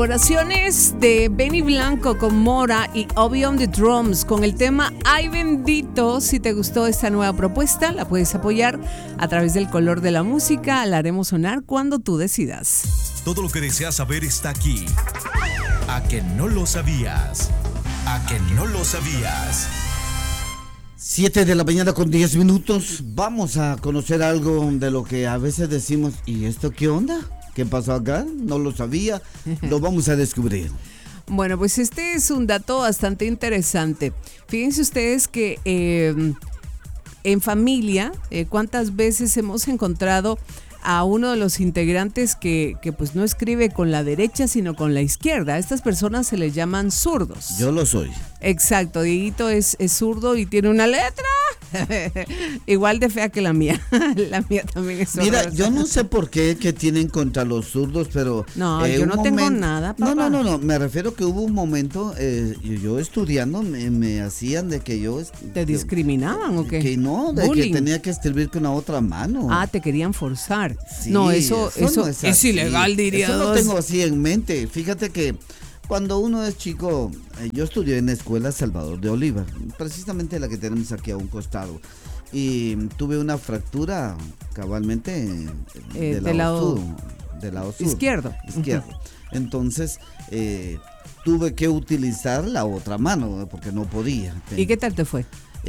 Oraciones de Benny Blanco con Mora y Obi on the Drums con el tema Ay Bendito. Si te gustó esta nueva propuesta, la puedes apoyar a través del color de la música. La haremos sonar cuando tú decidas. Todo lo que deseas saber está aquí. ¿A que no lo sabías? ¿A que no lo sabías? 7 de la mañana con 10 minutos. Vamos a conocer algo de lo que a veces decimos, ¿y esto qué onda? ¿Qué pasó acá? No lo sabía. Lo vamos a descubrir. Bueno, pues este es un dato bastante interesante. Fíjense ustedes que en familia, ¿cuántas veces hemos encontrado a uno de los integrantes que pues no escribe con la derecha, sino con la izquierda? A estas personas se les llaman zurdos. Yo lo soy. Exacto, Dieguito es zurdo y tiene una letra igual de fea que la mía. La mía también es zurda. Mira, yo no sé por qué que tienen contra los zurdos, pero... No, yo no tengo nada, papá. No, me refiero que hubo un momento, yo estudiando, me hacían de que yo... ¿Te discriminaban o qué? Que no, de bullying. Que tenía que escribir con la otra mano. Ah, te querían forzar. Sí, no, eso no es ilegal, diría. Eso lo tengo así en mente. Fíjate que cuando uno es chico, yo estudié en la escuela Salvador de Oliva, precisamente la que tenemos aquí a un costado, y tuve una fractura cabalmente del lado sur. Izquierdo. Entonces, tuve que utilizar la otra mano porque no podía. ¿Y qué tal te fue?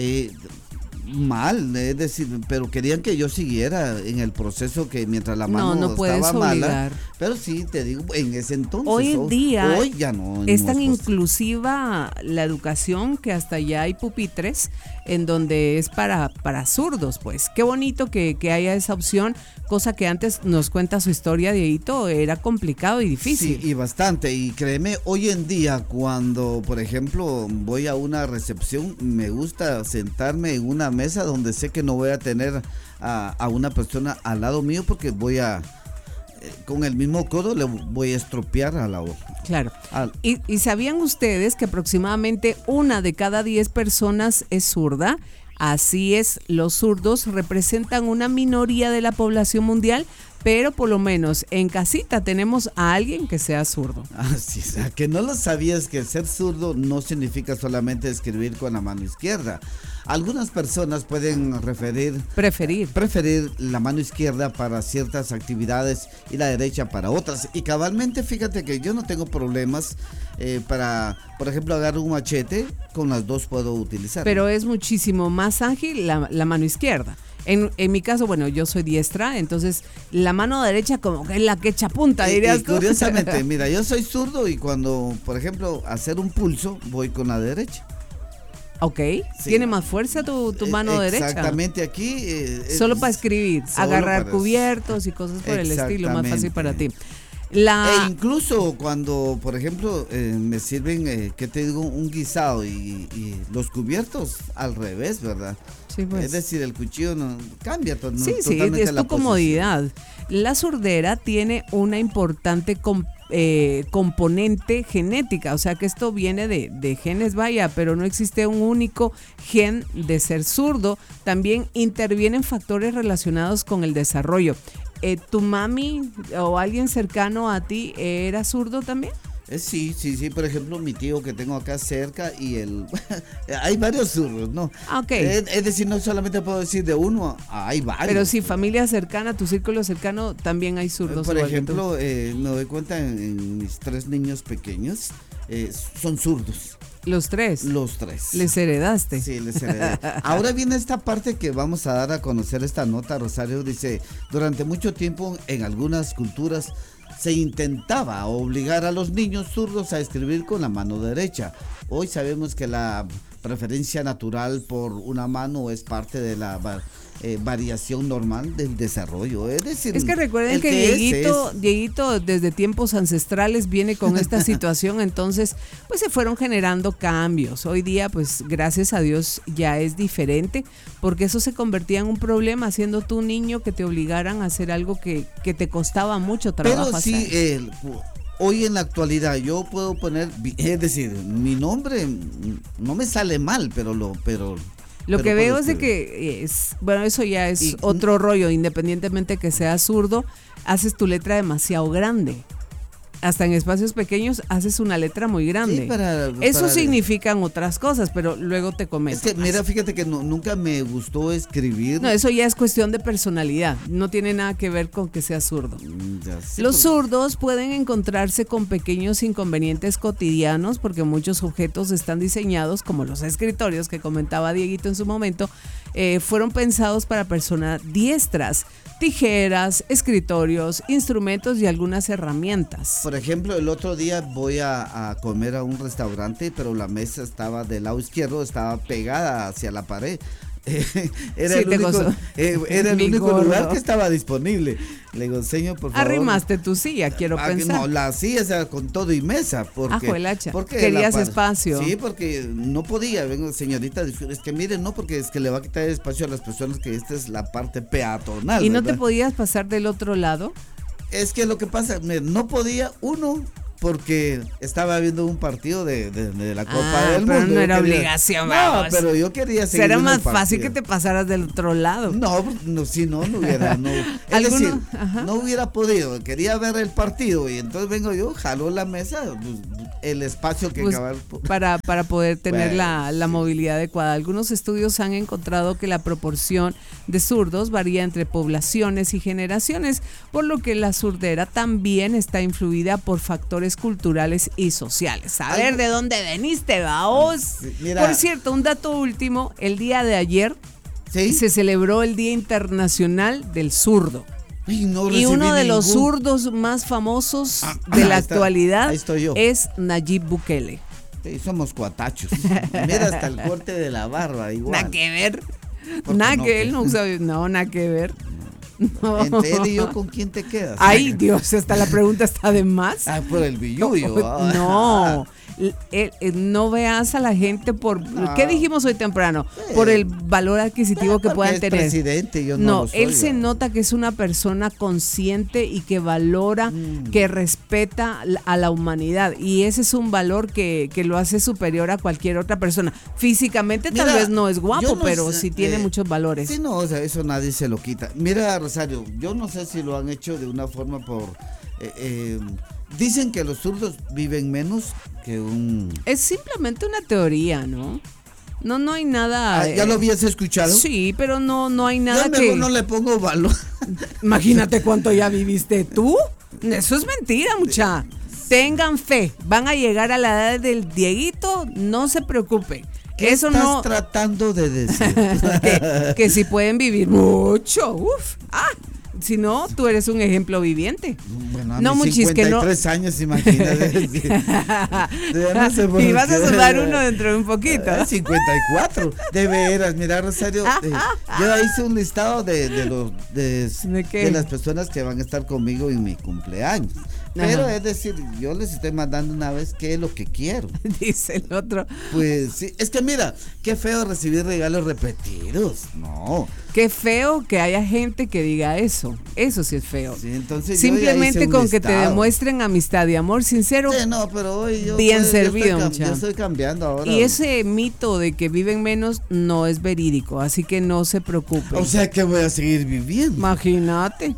Mal, es decir, pero querían que yo siguiera en el proceso, que mientras la mano no estaba mala, obligar. Pero sí, te digo, en ese entonces. Hoy en día hoy ya no. Es tan inclusiva la educación que hasta ya hay pupitres en donde es para zurdos, pues. Qué bonito que haya esa opción, cosa que antes, nos cuenta su historia, Dieguito, era complicado y difícil. Sí, y bastante, y créeme, hoy en día cuando, por ejemplo, voy a una recepción, me gusta sentarme en una mesa donde sé que no voy a tener a una persona al lado mío, porque voy a... con el mismo codo le voy a estropear a la otra. Claro. ¿Y sabían ustedes que aproximadamente 1 de cada 10 personas es zurda? Así es, los zurdos representan una minoría de la población mundial, pero por lo menos en casita tenemos a alguien que sea zurdo. Así es, que no lo sabías, que ser zurdo no significa solamente escribir con la mano izquierda. Algunas personas pueden preferir la mano izquierda para ciertas actividades y la derecha para otras. Y cabalmente, fíjate que yo no tengo problemas para, por ejemplo, agarrar un machete, con las dos puedo utilizar. Pero es muchísimo más ágil la mano izquierda. En mi caso, bueno, yo soy diestra, entonces la mano derecha como que es la que echa punta, dirías tú. Curiosamente, mira, yo soy zurdo y cuando, por ejemplo, hacer un pulso, voy con la derecha. Ok, sí. ¿Tiene más fuerza tu mano derecha? Exactamente, aquí... solo para escribir, agarrar cubiertos y cosas por el estilo, más fácil para ti. E incluso cuando, por ejemplo, me sirven, ¿qué te digo? Un guisado y los cubiertos al revés, ¿verdad? Sí, pues. Es decir, el cuchillo no cambia totalmente. Sí, es tu comodidad. La surdera tiene una importante componente genética, o sea que esto viene de genes, vaya, pero no existe un único gen de ser zurdo. También intervienen factores relacionados con el desarrollo. ¿Tu mami o alguien cercano a ti era zurdo también? Sí, por ejemplo, mi tío que tengo acá cerca y hay varios zurdos, ¿no? Okay. Es decir, no solamente puedo decir de uno, hay varios. Pero si familia cercana, tu círculo cercano, también hay zurdos. Por ejemplo, me doy cuenta en mis 3 niños pequeños, son zurdos. ¿Los 3? Los 3. ¿Les heredaste? Sí, les heredé. Ahora viene esta parte que vamos a dar a conocer esta nota, Rosario. Dice, durante mucho tiempo en algunas culturas se intentaba obligar a los niños zurdos a escribir con la mano derecha. Hoy sabemos que la preferencia natural por una mano es parte de la variación normal del desarrollo. Es decir, es que recuerden que Dieguito desde tiempos ancestrales viene con esta situación, entonces pues se fueron generando cambios. Hoy día pues gracias a Dios ya es diferente, porque eso se convertía en un problema, siendo tú niño que te obligaran a hacer algo que te costaba mucho trabajo. Pero sí, hoy en la actualidad yo puedo poner, es decir, mi nombre no me sale mal, pero Lo que veo es de que bueno, eso ya es otro rollo, independientemente que sea zurdo, haces tu letra demasiado grande. hasta en espacios pequeños haces una letra muy grande. Sí, Eso significan otras cosas, pero luego te comento. Es que, mira, fíjate que nunca me gustó escribir. No, eso ya es cuestión de personalidad. No tiene nada que ver con que seas zurdo. Los zurdos pueden encontrarse con pequeños inconvenientes cotidianos porque muchos objetos están diseñados, como los escritorios que comentaba Dieguito en su momento, fueron pensados para personas diestras. Tijeras, escritorios, instrumentos y algunas herramientas. Por ejemplo, el otro día voy a comer a un restaurante, pero la mesa estaba del lado izquierdo, estaba pegada hacia la pared. Era el único lugar que estaba disponible. Le digo, señor, por favor. Arrimaste tu silla, quiero pensar. No, la silla, o sea, con todo y mesa. Porque querías espacio. Sí, porque no podía. Vengo, señorita, es que miren, no, porque es que le va a quitar espacio a las personas, que esta es la parte peatonal. ¿Y no ¿verdad? te podías pasar del otro lado? Es que lo que pasa, no podía, porque estaba viendo un partido de la Copa del Mundo. Pero no era obligación, vamos. No, pero yo quería seguir. Será más fácil que te pasaras del otro lado. No, si no hubiera. No. Es decir, no hubiera podido. Quería ver el partido y entonces vengo yo, jaló la mesa, el espacio que para poder tener la movilidad adecuada. Algunos estudios han encontrado que la proporción de zurdos varía entre poblaciones y generaciones, por lo que la surdera también está influida por factores culturales y sociales. A ver de dónde veniste, vaos. Por cierto, un dato último, el día de ayer se celebró el Día Internacional del Zurdo. Y uno de los zurdos más famosos de la actualidad es Nayib Bukele. Sí, somos cuatachos. Mira, hasta el corte de la barba igual. Nada que ver. Nada que él no usa. No, nada que ver. No. Entre él y yo, ¿con quién te quedas? Ay, Dios, hasta la pregunta está de más. Por el billuyo. No, no veas a la gente por... ¿Qué dijimos hoy temprano? Por el valor adquisitivo que puedan tener. Presidente, yo no lo soy, él se nota que es una persona consciente y que valora, que respeta a la humanidad. Y ese es un valor que lo hace superior a cualquier otra persona. Físicamente tal vez no es guapo, pero sí tiene muchos valores. Sí, no, o sea, eso nadie se lo quita. Mira, Rosario, yo no sé si lo han hecho de una forma dicen que los zurdos viven menos que un... Es simplemente una teoría, ¿no? No hay nada... ¿Ya lo habías escuchado? Sí, pero no hay nada yo mejor no le pongo valor. Imagínate cuánto ya viviste tú. Eso es mentira, mucha. Tengan fe, van a llegar a la edad del Dieguito, no se preocupen. ¿Qué eso estás tratando de decir? que si pueden vivir mucho. Si no, tú eres un ejemplo viviente. Bueno, a mis 53 años, imagínate. No sé y vas a sudar uno dentro de un poquito. 54. De veras, mira, Rosario, yo hice un listado de las personas que van a estar conmigo en mi cumpleaños. Pero es decir, yo les estoy mandando una vez qué es lo que quiero. Dice el otro. Pues sí, es que mira, qué feo recibir regalos repetidos. No. Qué feo que haya gente que diga eso. Eso sí es feo. Sí, entonces simplemente con que te demuestren amistad y amor sincero. Sí, no, pero hoy yo bien servido, yo estoy cambiando ahora. Y ese mito de que viven menos no es verídico, así que no se preocupen. O sea que voy a seguir viviendo. Imagínate.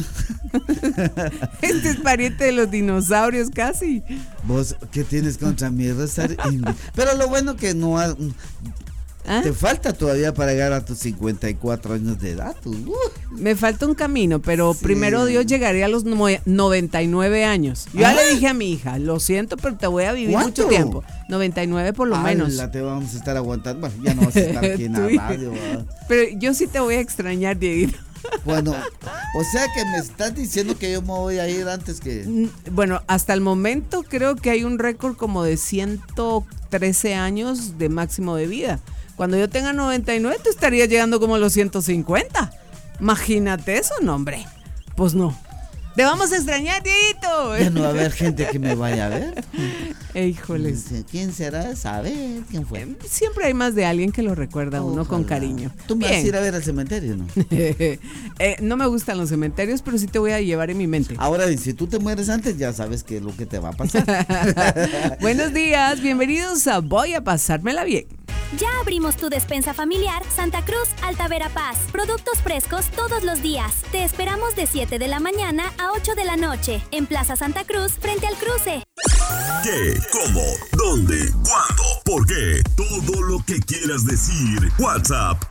Este es pariente de los dinosaurios casi. ¿Vos qué tienes contra mí, Rosario? Pero lo bueno que no te falta todavía para llegar a tus 54 años de edad. Me falta un camino, pero primero Dios llegaré a los 99 años. Yo ya le dije a mi hija, lo siento, pero te voy a vivir mucho tiempo. 99 por lo menos. Te vamos a estar aguantando. Bueno, ya no vas a estar aquí en la radio. Pero yo sí te voy a extrañar, Dieguito. Bueno, o sea que me estás diciendo que yo me voy a ir antes que... Bueno, hasta el momento creo que hay un récord como de 113 años de máximo de vida. Cuando yo tenga 99, tú estarías llegando como a los 150. Imagínate eso, no, hombre. Pues no. Te vamos a extrañar, Dieguito. Ya no va a haber gente que me vaya a ver. Híjoles. ¿Quién será? ¿Saber quién fue? Siempre hay más de alguien que lo recuerda a uno con cariño. ¿Tú me vas a ir a ver al cementerio, no? No me gustan los cementerios, pero sí te voy a llevar en mi mente. Ahora, si tú te mueres antes, ya sabes qué es lo que te va a pasar. Buenos días, bienvenidos a Voy a Pasármela Bien. Ya abrimos tu despensa familiar Santa Cruz Alta Verapaz. Productos frescos todos los días. Te esperamos de 7 de la mañana a 8 de la noche en Plaza Santa Cruz frente al cruce. ¿Qué? ¿Cómo? ¿Dónde? ¿Cuándo? ¿Por qué? Todo lo que quieras decir. WhatsApp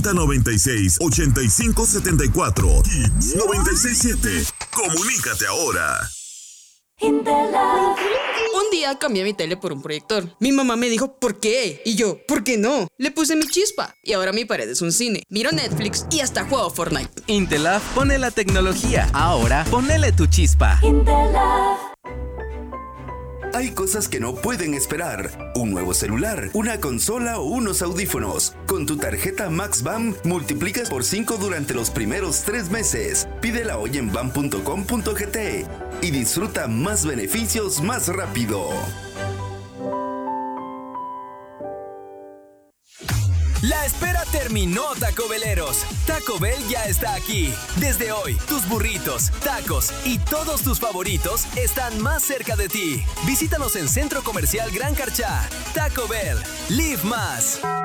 4096-8574. Hits 967. Comunícate ahora. Un día cambié mi tele por un proyector. Mi mamá me dijo, ¿por qué? Y yo, ¿por qué no? Le puse mi chispa. Y ahora mi pared es un cine. Miro Netflix y hasta juego Fortnite. Intelaf pone la tecnología. Ahora ponele tu chispa. Hay cosas que no pueden esperar. Un nuevo celular, una consola o unos audífonos. Con tu tarjeta MaxBAM multiplicas por 5 durante los primeros 3 meses. Pídela hoy en bam.com.gt y disfruta más beneficios más rápido. La espera terminó, Taco Beleros. Taco Bell ya está aquí. Desde hoy, tus burritos, tacos y todos tus favoritos están más cerca de ti. Visítanos en Centro Comercial Gran Carchá. Taco Bell, live más.